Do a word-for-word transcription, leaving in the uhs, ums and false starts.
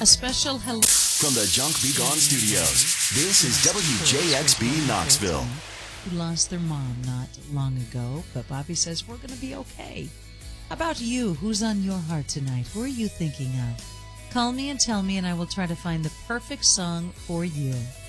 A special hello. From the Junk Be Gone Studios, this is W J X B Knoxville. Who lost their mom not long ago, but Bobby says we're going to be okay. How about you? Who's on your heart tonight? Who are you thinking of? Call me and tell me, and I will try to find the perfect song for you.